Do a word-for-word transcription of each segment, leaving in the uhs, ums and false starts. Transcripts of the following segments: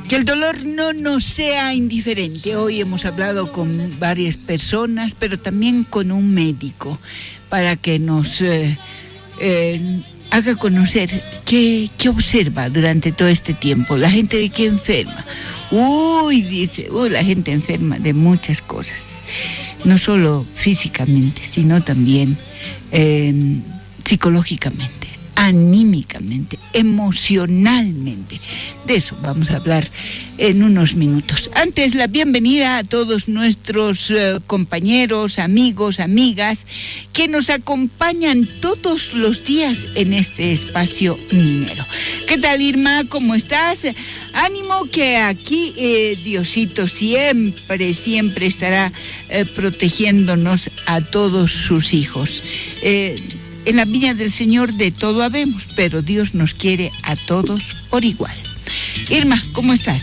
Que el dolor no nos sea indiferente. Hoy hemos hablado con varias personas, pero también con un médico, para que nos eh, eh, haga conocer qué, qué observa durante todo este tiempo. La gente de qué enferma. Uy, dice, uy, la gente enferma de muchas cosas. No solo físicamente, sino también eh, psicológicamente, anímicamente, emocionalmente. De eso vamos a hablar en unos minutos. Antes, la bienvenida a todos nuestros eh, compañeros, amigos, amigas que nos acompañan todos los días en este espacio minero. ¿Qué tal, Irma? ¿Cómo estás? Ánimo, que aquí eh, Diosito siempre, siempre estará eh, protegiéndonos a todos sus hijos. Eh, En la viña del Señor de todo habemos, pero Dios nos quiere a todos por igual. Irma, ¿cómo estás?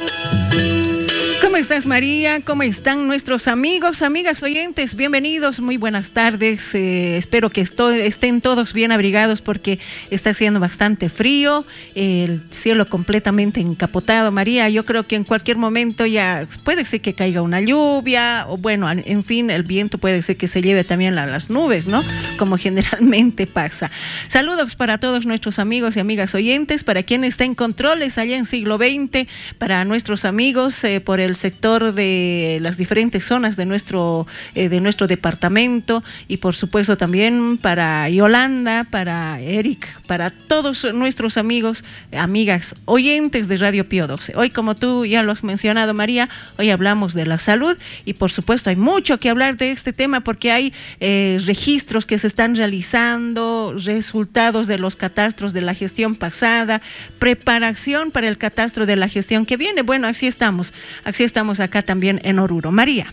¿Cómo estás, María? ¿Cómo están nuestros amigos, amigas, oyentes? Bienvenidos, muy buenas tardes. Eh, espero que esto, estén todos bien abrigados porque está haciendo bastante frío, el cielo completamente encapotado. María, yo creo que en cualquier momento ya puede ser que caiga una lluvia, o bueno, en fin, el viento puede ser que se lleve también la, las nubes, ¿no? Como generalmente pasa. Saludos para todos nuestros amigos y amigas oyentes, para quien está en controles allá en siglo veinte, para nuestros amigos eh, por el sector de las diferentes zonas de nuestro eh, de nuestro departamento, y por supuesto también para Yolanda, para Eric, para todos nuestros amigos, amigas, oyentes de Radio Pío doce. Hoy, como tú ya lo has mencionado, María, hoy hablamos de la salud y por supuesto hay mucho que hablar de este tema porque hay eh, registros que se están realizando, resultados de los catastros de la gestión pasada, preparación para el catastro de la gestión que viene. Bueno, así estamos, así estamos acá también en Oruro. María.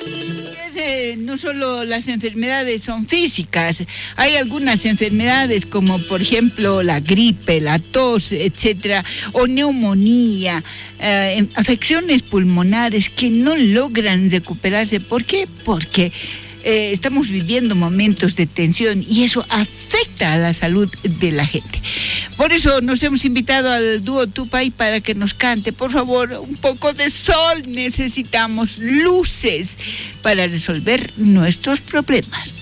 Eh, no solo las enfermedades son físicas, hay algunas enfermedades como por ejemplo la gripe, la tos, etcétera, o neumonía, eh, afecciones pulmonares que no logran recuperarse. ¿Por qué? Porque Eh, estamos viviendo momentos de tensión y eso afecta a la salud de la gente. Por eso nos hemos invitado al dúo Tupay para que nos cante, por favor, un poco de sol. Necesitamos luces para resolver nuestros problemas.